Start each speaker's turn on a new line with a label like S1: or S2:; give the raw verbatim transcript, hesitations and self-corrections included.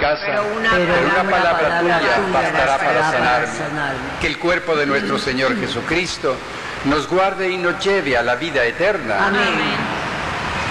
S1: casa,
S2: pero una,
S1: pero una,
S2: una
S1: palabra,
S2: palabra
S1: tuya
S2: tuya
S1: bastará para
S2: bastará
S1: sanarme.
S2: para sanarme.
S1: Que el cuerpo de nuestro Señor Jesucristo nos guarde y nos lleve a la vida eterna.
S2: Amén.